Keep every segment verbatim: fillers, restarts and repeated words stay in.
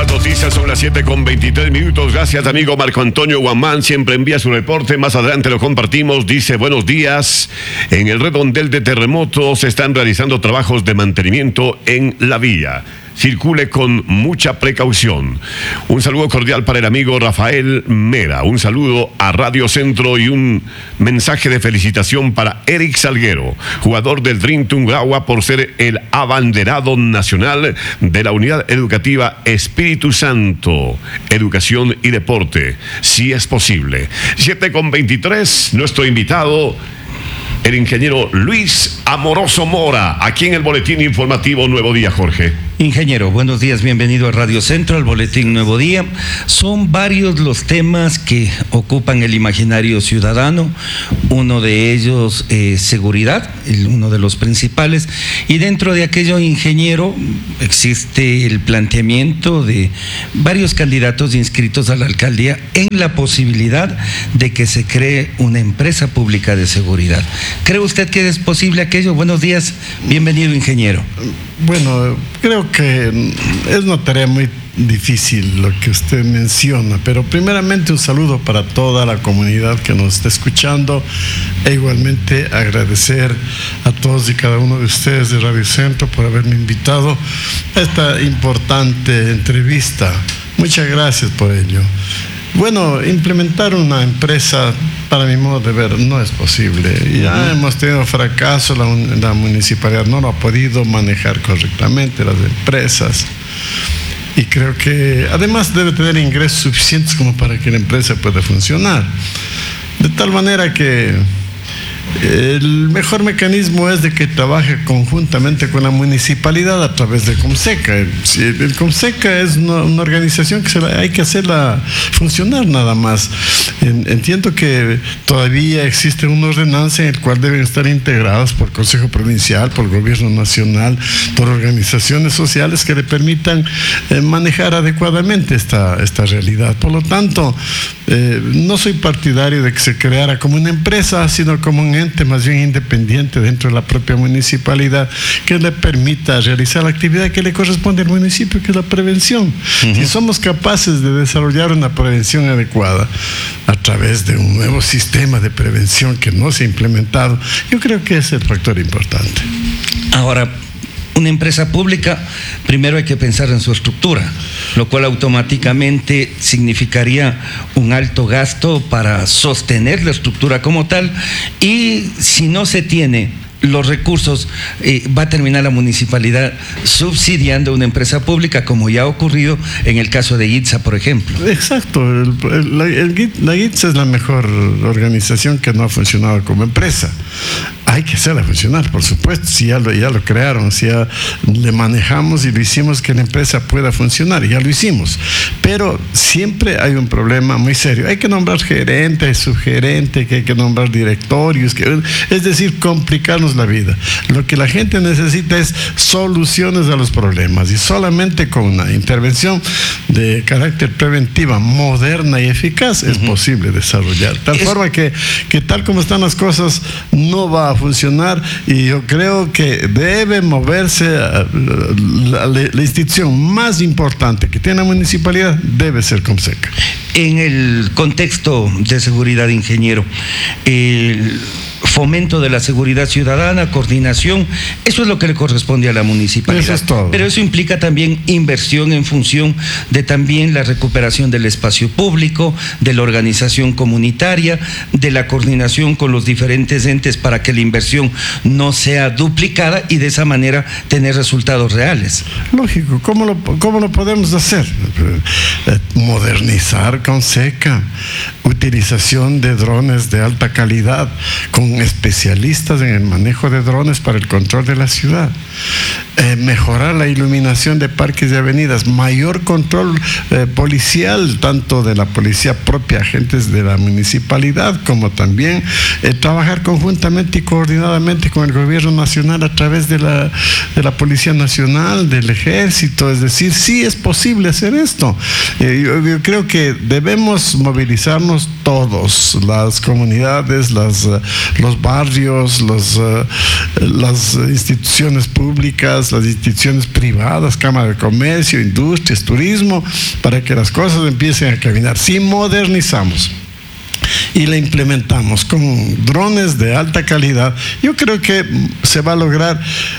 Más noticias, son las siete con veintitrés minutos. Gracias, amigo Marco Antonio Guamán. Siempre envía su reporte. Más adelante lo compartimos. Dice, buenos días. En el redondel de terremotos se están realizando trabajos de mantenimiento en la vía. Circule con mucha precaución. Un saludo cordial para el amigo Rafael Mera. Un saludo a Radio Centro y un mensaje de felicitación para Eric Salguero, jugador del Dream Tungurahua, por ser el abanderado nacional de la Unidad Educativa Espíritu Santo, Educación y Deporte, si es posible. siete con veintitrés, nuestro invitado, el ingeniero Luis Amoroso Mora, aquí en el Boletín Informativo Nuevo Día, Jorge. Ingeniero, buenos días, bienvenido a Radio Centro, al Boletín Nuevo Día. Son varios los temas que ocupan el imaginario ciudadano, uno de ellos eh, seguridad, el, uno de los principales, y dentro de aquello, ingeniero, existe el planteamiento de varios candidatos inscritos a la alcaldía en la posibilidad de que se cree una empresa pública de seguridad. ¿Cree usted que es posible aquello? Buenos días, bienvenido, ingeniero. Bueno, creo que es una tarea muy difícil lo que usted menciona, pero primeramente un saludo para toda la comunidad que nos está escuchando e igualmente agradecer a todos y cada uno de ustedes de Radio Centro por haberme invitado a esta importante entrevista. Muchas gracias por ello. Bueno, implementar una empresa, para mi modo de ver, no es posible. Ya uh-huh. hemos tenido fracaso, la, la municipalidad no lo ha podido manejar correctamente, las empresas. Y creo que además debe tener ingresos suficientes como para que la empresa pueda funcionar. De tal manera que el mejor mecanismo es de que trabaje conjuntamente con la municipalidad a través de Comseca. El Comseca es una, una organización que se la, hay que hacerla funcionar nada más. Entiendo que todavía existe una ordenanza en la cual deben estar integradas por Consejo Provincial, por Gobierno Nacional, por organizaciones sociales que le permitan eh, manejar adecuadamente esta, esta realidad. Por lo tanto, eh, no soy partidario de que se creara como una empresa, sino como un ente más bien independiente dentro de la propia municipalidad que le permita realizar la actividad que le corresponde al municipio, que es la prevención. Uh-huh. Si somos capaces de desarrollar una prevención adecuada a través de un nuevo sistema de prevención que no se ha implementado, yo creo que es el factor importante. Ahora, una empresa pública, primero hay que pensar en su estructura, lo cual automáticamente significaría un alto gasto para sostener la estructura como tal, y si no se tiene los recursos, eh, va a terminar la municipalidad subsidiando una empresa pública, como ya ha ocurrido en el caso de ITSA, por ejemplo. Exacto, el, el, la, el, la ITSA es la mejor organización que no ha funcionado como empresa. Hay que hacerla funcionar, por supuesto, si ya lo, ya lo crearon, si ya le manejamos y lo hicimos que la empresa pueda funcionar, ya lo hicimos. Pero siempre hay un problema muy serio. Hay que nombrar gerente, subgerente, que hay que nombrar directorios, que, es decir, complicarnos la vida. Lo que la gente necesita es soluciones a los problemas, y solamente con una intervención de carácter preventiva, moderna y eficaz, es uh-huh. posible desarrollar. Tal es... forma que, que tal como están las cosas, no va a funcionar, y yo creo que debe moverse a la, la, la institución más importante que tiene la municipalidad, debe ser Comseca. En el contexto de seguridad, ingeniero, el fomento de la seguridad ciudadana, coordinación, eso es lo que le corresponde a la municipalidad. Eso es todo. Pero eso implica también inversión en función de también la recuperación del espacio público, de la organización comunitaria, de la coordinación con los diferentes entes para que la inversión no sea duplicada y de esa manera tener resultados reales. Lógico, ¿cómo lo, cómo lo podemos hacer? Modernizar Comseca, utilización de drones de alta calidad, con especialistas en el manejo de drones para el control de la ciudad, eh, mejorar la iluminación de parques y avenidas, mayor control eh, policial, tanto de la policía propia, agentes de la municipalidad, como también eh, trabajar conjuntamente y coordinadamente con el gobierno nacional a través de la, de la Policía Nacional, del Ejército. Es decir, sí es posible hacer esto. Eh, yo, yo creo que debemos movilizarnos todos, las comunidades, las, los los barrios, los, uh, las instituciones públicas, las instituciones privadas, Cámara de Comercio, industrias, turismo, para que las cosas empiecen a caminar. Si modernizamos y la implementamos con drones de alta calidad, yo creo que se va a lograr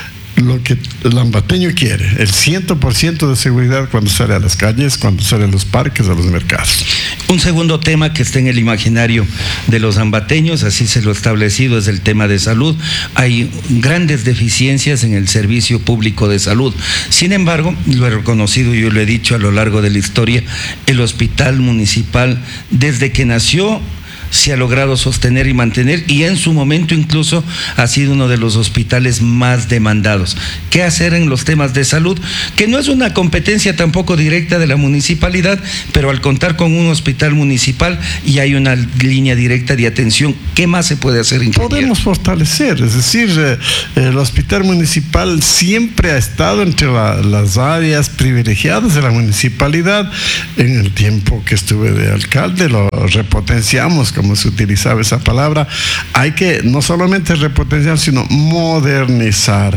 lo que el ambateño quiere, el cien por ciento de seguridad cuando sale a las calles, cuando sale a los parques, a los mercados. Un segundo tema que está en el imaginario de los ambateños, así se lo ha establecido, es el tema de salud. Hay grandes deficiencias en el servicio público de salud. Sin embargo, lo he reconocido y yo lo he dicho a lo largo de la historia, el hospital municipal, desde que nació, se ha logrado sostener y mantener, y en su momento incluso ha sido uno de los hospitales más demandados. ¿Qué hacer en los temas de salud? Que no es una competencia tampoco directa de la municipalidad, pero al contar con un hospital municipal y hay una línea directa de atención, ¿qué más se puede hacer, ingeniero? Podemos fortalecer, es decir, eh, el hospital municipal siempre ha estado entre la, las áreas privilegiadas de la municipalidad. En el tiempo que estuve de alcalde lo repotenciamos, como se utilizaba esa palabra. Hay que no solamente repotenciar, sino modernizar.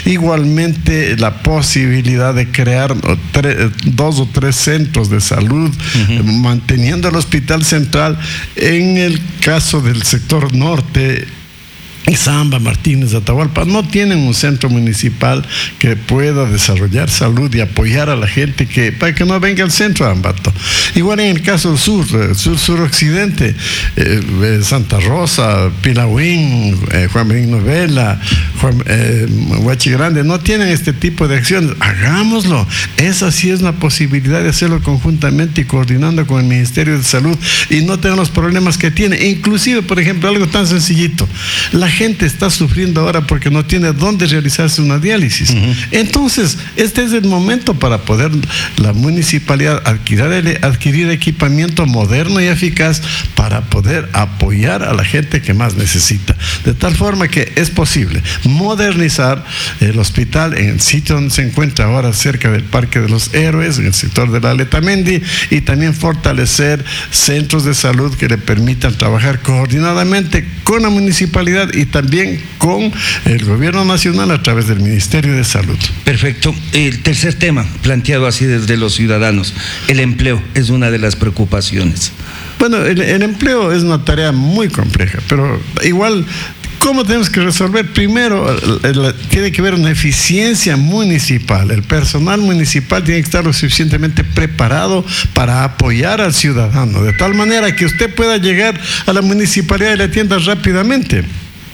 Igualmente la posibilidad de crear tres, dos o tres centros de salud, uh-huh. manteniendo el hospital central. En el caso del sector norte, Izamba, Martínez, Atahualpa, no tienen un centro municipal que pueda desarrollar salud y apoyar a la gente que, para que no venga al centro de Ambato. Igual en el caso del sur, sur, suroccidente, eh, Santa Rosa, Pilahuín, eh, Juan Benigno Vela, Juan, eh, Huachi Grande, no tienen este tipo de acciones. Hagámoslo. Esa sí es la posibilidad de hacerlo conjuntamente y coordinando con el Ministerio de Salud y no tener los problemas que tiene. Inclusive, por ejemplo, algo tan sencillito. La gente está sufriendo ahora porque no tiene dónde realizarse una diálisis. Uh-huh. Entonces, este es el momento para poder la municipalidad adquirir, adquirir equipamiento moderno y eficaz para poder apoyar a la gente que más necesita. De tal forma que es posible modernizar el hospital en el sitio donde se encuentra ahora, cerca del Parque de los Héroes, en el sector de la Letamendi, y también fortalecer centros de salud que le permitan trabajar coordinadamente con la municipalidad y también con el gobierno nacional a través del Ministerio de Salud. Perfecto. El tercer tema, planteado así desde los ciudadanos, el empleo es una de las preocupaciones. Bueno, el, el empleo es una tarea muy compleja, pero igual, ¿cómo tenemos que resolver? Primero, el, el, tiene que haber una eficiencia municipal. El personal municipal tiene que estar lo suficientemente preparado para apoyar al ciudadano, de tal manera que usted pueda llegar a la municipalidad y le atienda rápidamente.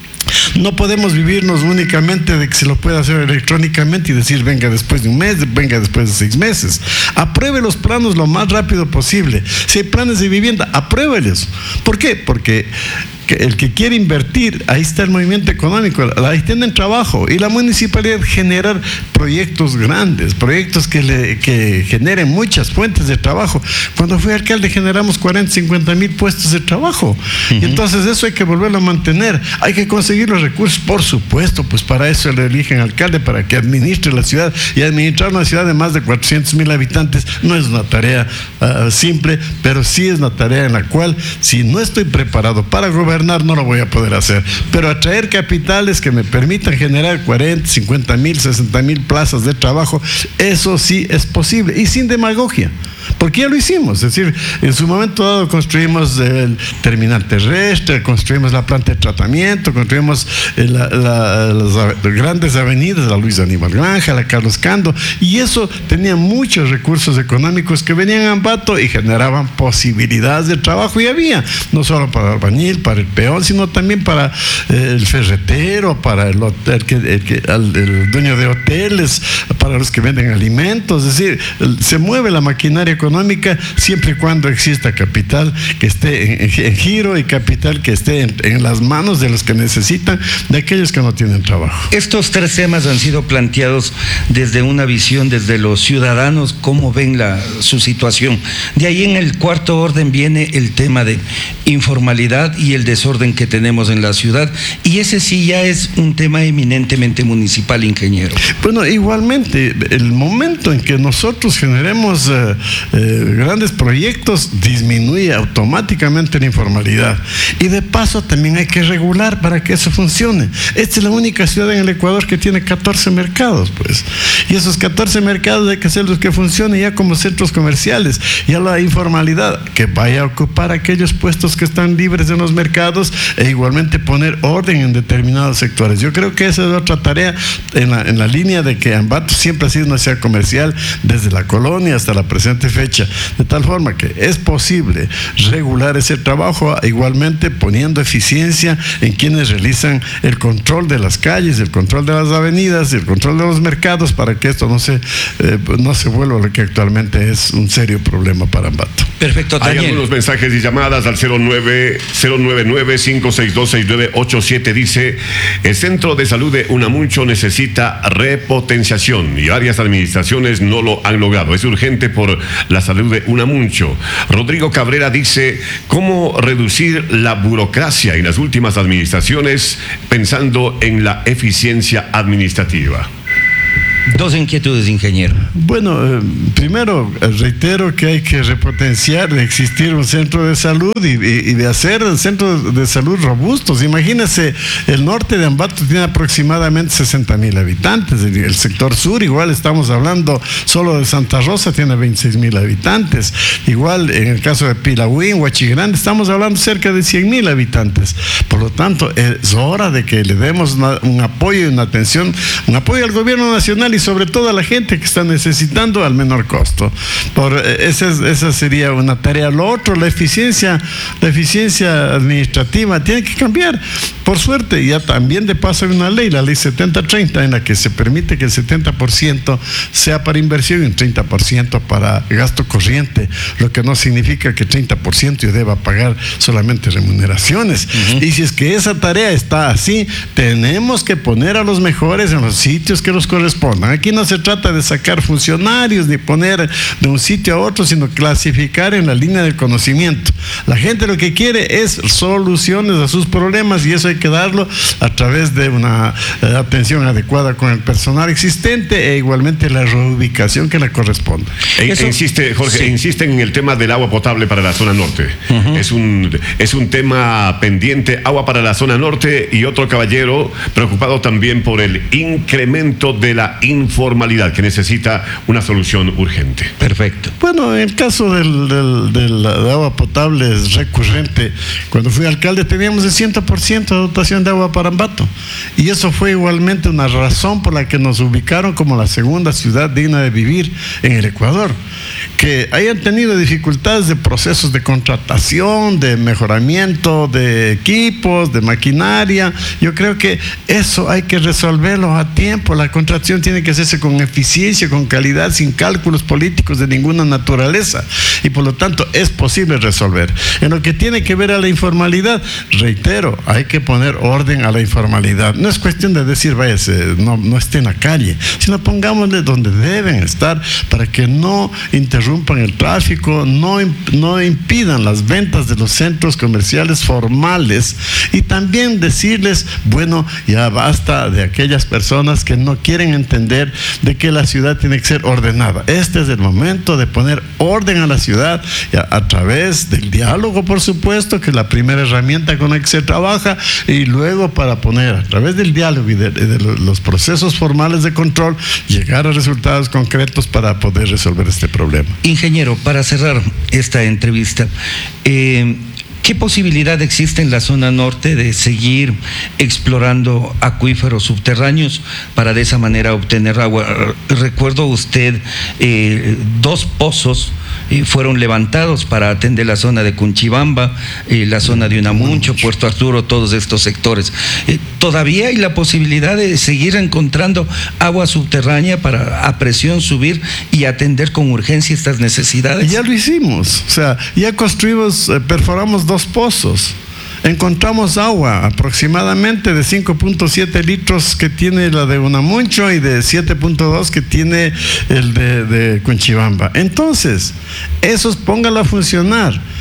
No podemos vivirnos únicamente de que se lo pueda hacer electrónicamente y decir venga después de un mes, venga después de seis meses. Apruebe los planos lo más rápido posible. Si hay planes de vivienda, apruébelos. ¿Por qué? Porque el que quiere invertir, ahí está el movimiento económico, ahí tienen trabajo, y la municipalidad generar proyectos grandes, proyectos que, le, que generen muchas fuentes de trabajo. Cuando fui alcalde generamos cuarenta, cincuenta mil puestos de trabajo. Uh-huh. Entonces eso hay que volverlo a mantener, hay que conseguir los recursos, por supuesto, pues para eso le eligen alcalde, para que administre la ciudad, y administrar una ciudad de más de cuatrocientos mil habitantes no es una tarea uh, simple, pero sí es una tarea en la cual, si no estoy preparado para gobernar, no lo voy a poder hacer, pero atraer capitales que me permitan generar cuarenta, cincuenta mil, sesenta mil plazas de trabajo, eso sí es posible, y sin demagogia, porque ya lo hicimos. Es decir, en su momento dado construimos el terminal terrestre, construimos la planta de tratamiento, construimos la, la, las grandes avenidas, la Luis Aníbal Granja, la Carlos Cando, y eso tenía muchos recursos económicos que venían a Ambato y generaban posibilidades de trabajo, y había, no solo para el albañil, para el peón, sino también para eh, el ferretero, para el, hotel, el, el, el, el dueño de hoteles, para los que venden alimentos. Es decir, el, se mueve la maquinaria económica siempre y cuando exista capital que esté en, en giro y capital que esté en, en las manos de los que necesitan, de aquellos que no tienen trabajo. Estos tres temas han sido planteados desde una visión, desde los ciudadanos, cómo ven la, su situación. De ahí en el cuarto orden viene el tema de informalidad y el desorden que tenemos en la ciudad, y ese sí ya es un tema eminentemente municipal, ingeniero. Bueno, igualmente, el momento en que nosotros generemos eh, eh, grandes proyectos, disminuye automáticamente la informalidad. Y de paso también hay que regular para que eso funcione. Esta es la única ciudad en el Ecuador que tiene catorce mercados, pues. Y esos catorce mercados hay que hacerlos que funcionen ya como centros comerciales. Ya la informalidad que vaya a ocupar aquellos puestos que están libres en los mercados e igualmente poner orden en determinados sectores. Yo creo que esa es otra tarea en la, en la línea de que Ambato siempre ha sido una ciudad comercial desde la colonia hasta la presente fecha, de tal forma que es posible regular ese trabajo, igualmente poniendo eficiencia en quienes realizan el control de las calles, el control de las avenidas, el control de los mercados, para que esto no se, eh, no se vuelva lo que actualmente es un serio problema para Ambato. Perfecto, Daniel. Hay algunos mensajes y llamadas al cero nueve nueve cinco seis dos seis nueve ocho siete. Dice: el Centro de Salud de Unamuncho necesita repotenciación y varias administraciones no lo han logrado. Es urgente por la salud de Unamuncho. Rodrigo Cabrera dice: ¿cómo reducir la burocracia en las últimas administraciones pensando en la eficiencia administrativa? Dos inquietudes, ingeniero. Bueno, eh, primero reitero que hay que repotenciar de existir un centro de salud y, y, y de hacer centros de salud robustos. Imagínese, el norte de Ambato tiene aproximadamente sesenta mil habitantes, el, el sector sur igual estamos hablando, solo de Santa Rosa tiene veintiséis mil habitantes, igual en el caso de Pilahuín, Huachigrande, estamos hablando cerca de cien mil habitantes. Por lo tanto, es hora de que le demos una, un apoyo y una atención, un apoyo al gobierno nacional y sobre todo a la gente que está necesitando al menor costo. Por, esa, es, esa sería una tarea. Lo otro, la eficiencia, la eficiencia administrativa tiene que cambiar. Por suerte, ya también de paso hay una ley, la ley setenta treinta, en la que se permite que el setenta por ciento sea para inversión y un treinta por ciento para gasto corriente, lo que no significa que treinta por ciento yo deba pagar solamente remuneraciones. Uh-huh. Y si es que esa tarea está así, tenemos que poner a los mejores en los sitios que los correspondan. Aquí no se trata de sacar funcionarios ni poner de un sitio a otro, sino clasificar en la línea del conocimiento. La gente lo que quiere es soluciones a sus problemas y eso hay que darlo a través de una eh, atención adecuada con el personal existente e igualmente la reubicación que le corresponde. E, e insiste, Jorge, sí. insisten en el tema del agua potable para la zona norte. Uh-huh. Es un, es un tema pendiente, agua para la zona norte, y otro caballero preocupado también por el incremento de la informalidad que necesita una solución urgente. Perfecto. Bueno, en el caso del, del, del, de agua potable es recurrente. Cuando fui alcalde teníamos el cien por ciento de dotación de agua para Ambato y eso fue igualmente una razón por la que nos ubicaron como la segunda ciudad digna de vivir en el Ecuador. Que hayan tenido dificultades de procesos de contratación, de mejoramiento de equipos, de maquinaria, yo creo que eso hay que resolverlo a tiempo. La contratación tiene que hacerse con eficiencia, con calidad, sin cálculos políticos de ninguna naturaleza y por lo tanto es posible resolver. En lo que tiene que ver a la informalidad, reitero, hay que poner orden a la informalidad. No es cuestión de decir, váyase, no, no esté en la calle, sino pongámosle donde deben estar para que no interrumpan el tráfico, no, no impidan las ventas de los centros comerciales formales y también decirles, bueno, ya basta de aquellas personas que no quieren entender de que la ciudad tiene que ser ordenada. Este es el momento de poner orden a la ciudad a, a través del diálogo, por supuesto, que es la primera herramienta con la que se trabaja, y luego para poner a través del diálogo y de, de los procesos formales de control, llegar a resultados concretos para poder resolver este problema. Ingeniero, para cerrar esta entrevista, eh, ¿qué posibilidad existe en la zona norte de seguir explorando acuíferos subterráneos para de esa manera obtener agua? Recuerdo usted, eh, dos pozos eh, fueron levantados para atender la zona de Cunchibamba, eh, la zona de Unamuncho, Puerto Arturo, todos estos sectores. Eh, ¿Todavía hay la posibilidad de seguir encontrando agua subterránea para a presión subir y atender con urgencia estas necesidades? Ya lo hicimos, o sea, ya construimos, eh, perforamos dos pozos. Encontramos agua aproximadamente de cinco punto siete litros que tiene la de Unamuncho y de siete punto dos que tiene el de, de Cunchibamba. Entonces, esos póngalo a funcionar.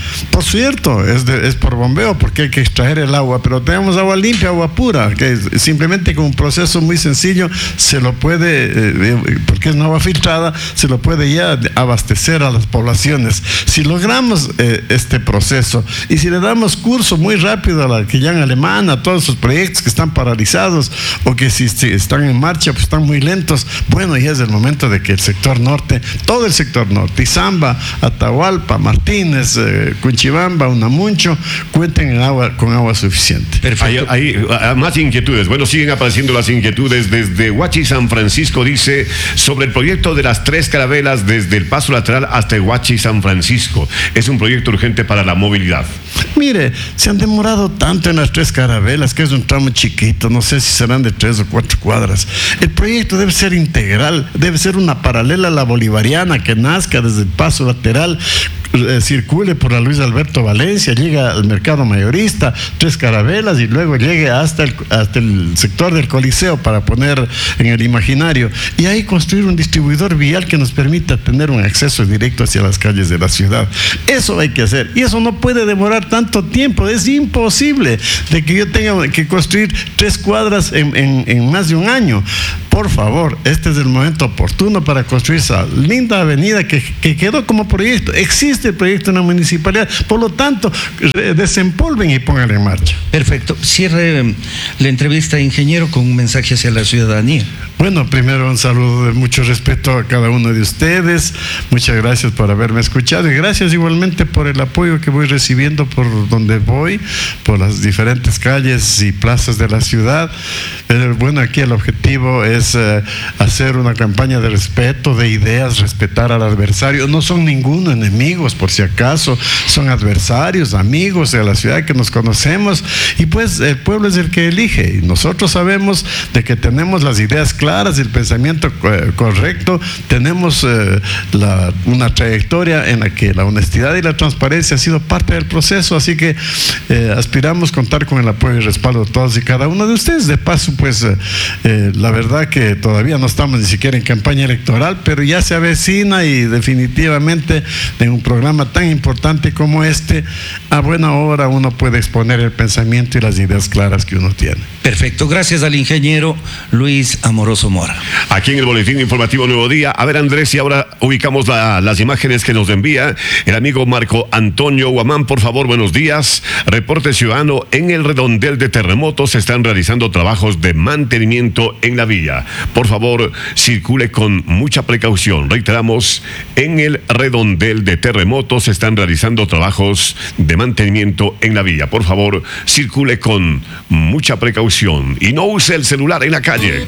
Por cierto, es, de, es por bombeo porque hay que extraer el agua, pero tenemos agua limpia, agua pura, que es, simplemente con un proceso muy sencillo se lo puede, eh, porque es una agua filtrada, se lo puede ya abastecer a las poblaciones. Si logramos eh, este proceso y si le damos curso muy rápido a la que ya en Alemania, a todos esos proyectos que están paralizados o que si, si están en marcha pues están muy lentos, bueno, ya es el momento de que el sector norte, todo el sector norte, Izamba, Atahualpa, Martínez, eh, Cunchibamba, Unamuncho, cuenten en agua, con agua suficiente. Perfecto. Hay, hay más inquietudes. Bueno, siguen apareciendo las inquietudes. Desde Huachi, San Francisco, dice sobre el proyecto de las tres carabelas desde el paso lateral hasta Huachi, San Francisco. Es un proyecto urgente para la movilidad. Mire, se han demorado tanto en las tres carabelas, que es un tramo chiquito, no sé si serán de tres o cuatro cuadras. El proyecto debe ser integral, debe ser una paralela a la bolivariana que nazca desde el paso lateral, eh, circule por la Luis Alberto Valencia, llega al mercado mayorista, tres carabelas y luego llegue hasta el, hasta el sector del Coliseo para poner en el imaginario. Y ahí construir un distribuidor vial que nos permita tener un acceso directo hacia las calles de la ciudad. Eso hay que hacer y eso no puede demorar tanto tiempo, es imposible de que yo tenga que construir tres cuadras en, en, en más de un año. Por favor, este es el momento oportuno para construir esa linda avenida que, que quedó como proyecto. Existe el proyecto en la municipalidad, por lo tanto, desempolven y pónganlo en marcha. Perfecto. Cierre la entrevista, ingeniero, con un mensaje hacia la ciudadanía. Bueno, primero un saludo de mucho respeto a cada uno de ustedes. Muchas gracias por haberme escuchado y gracias igualmente por el apoyo que voy recibiendo por donde voy, por las diferentes calles y plazas de la ciudad. Pero bueno, aquí el objetivo es eh, hacer una campaña de respeto, de ideas, respetar al adversario. No son ninguno enemigos, por si acaso, son adversarios, amigos de la ciudad que nos conocemos y pues el pueblo es el que elige y nosotros sabemos de que tenemos las ideas claras, el pensamiento eh, correcto, tenemos eh, la, una trayectoria en la que la honestidad y la transparencia ha sido parte del proceso, así que eh, aspiramos contar con el apoyo y respaldo de todos y cada uno de ustedes. De paso, pues eh, eh, la verdad que todavía no estamos ni siquiera en campaña electoral, pero ya se avecina y definitivamente en un programa tan importante como este, a buena hora uno puede exponer el pensamiento y las ideas claras que uno tiene. Perfecto, gracias al ingeniero Luis Amoroso Mora. Aquí en el Boletín Informativo Nuevo Día. A ver, Andrés, y ahora ubicamos la, las imágenes que nos envía el amigo Marco Antonio Guamán. Por favor, buenos días. Reporte ciudadano: en el redondel de terremotos se están realizando trabajos de mantenimiento en la vía. Por favor, circule con mucha precaución. Reiteramos, en el redondel de terremotos se están realizando trabajos de mantenimiento en la vía. Por favor, circule con mucha precaución y no use el celular en la calle.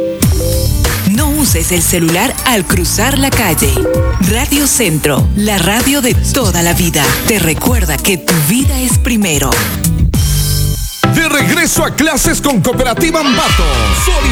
No uses el celular al cruzar la calle. Radio Centro, la radio de toda la vida. Te recuerda que tu vida es primero. De regreso a clases con Cooperativa Ambato.